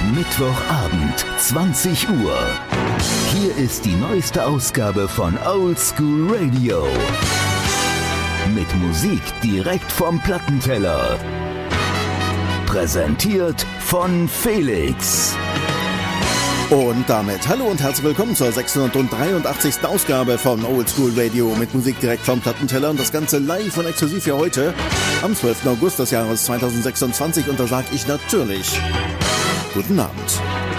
Mittwochabend, 20 Uhr. Hier ist die neueste Ausgabe von Old School Radio. Mit Musik direkt vom Plattenteller. Präsentiert von Felix. Und damit hallo und herzlich willkommen zur 683. Ausgabe von Old School Radio mit Musik direkt vom Plattenteller und das Ganze live und exklusiv für heute am 12. August des Jahres 2026 und da sage ich natürlich guten Abend.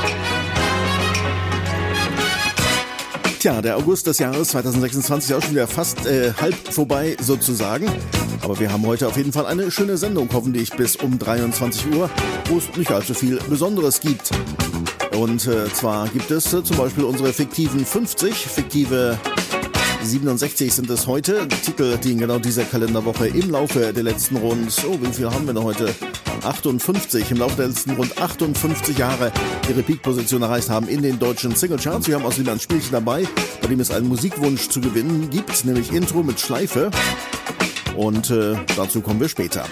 Tja, der August des Jahres 2026 ist auch schon wieder fast halb vorbei sozusagen. Aber wir haben heute auf jeden Fall eine schöne Sendung, hoffentlich bis um 23 Uhr, wo es nicht allzu viel Besonderes gibt. Und zwar gibt es zum Beispiel unsere fiktiven 50, fiktive 67 sind es heute. Titel, die in genau dieser Kalenderwoche im Laufe der letzten rund, wie viel haben wir noch heute? 58, im Laufe der letzten rund 58 Jahre ihre Peak-Position erreicht haben in den deutschen Singlecharts. Wir haben außerdem ein Spielchen dabei, bei dem es einen Musikwunsch zu gewinnen gibt, nämlich Intro mit Schleife. Und dazu kommen wir später.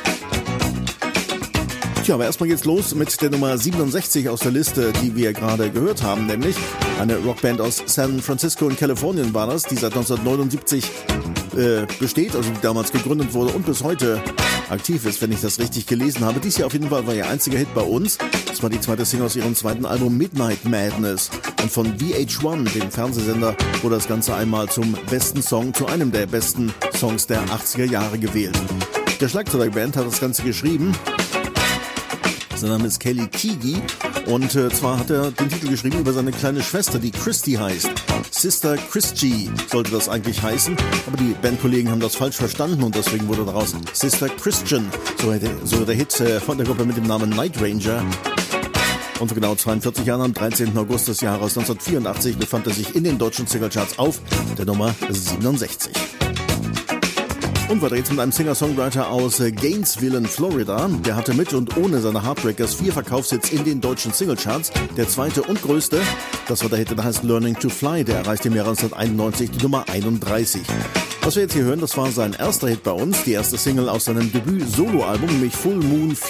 Tja, aber erstmal geht's los mit der Nummer 67 aus der Liste, die wir gerade gehört haben, nämlich eine Rockband aus San Francisco in Kalifornien war das, die seit 1979 besteht, also die damals gegründet wurde und bis heute aktiv ist, wenn ich das richtig gelesen habe. Dies Jahr auf jeden Fall war ihr einziger Hit bei uns. Das war die zweite Single aus ihrem zweiten Album Midnight Madness. Und von VH1, dem Fernsehsender, wurde das Ganze einmal zum besten Song, zu einem der besten Songs der 80er Jahre gewählt. Der Schlagzeuger der Band hat das Ganze geschrieben. Sein Name ist Kelly Keagy und zwar hat er den Titel geschrieben über seine kleine Schwester, die Christy heißt. Sister Christy sollte das eigentlich heißen, aber die Bandkollegen haben das falsch verstanden und deswegen wurde daraus Sister Christian, so der Hit von der Gruppe mit dem Namen Night Ranger. Und vor genau 42 Jahren, am 13. August des Jahres 1984, befand er sich in den deutschen Singlecharts auf der Nummer 67. Und weiter geht's mit einem Singer-Songwriter aus Gainesville in Florida. Der hatte mit und ohne seine Heartbreakers 4 Verkaufshits in den deutschen Singlecharts. Der zweite und größte, das war der Hit, der heißt Learning to Fly. Der erreichte im Jahr 1991 die Nummer 31. Was wir jetzt hier hören, das war sein erster Hit bei uns. Die erste Single aus seinem Debüt-Solo-Album, nämlich Full Moon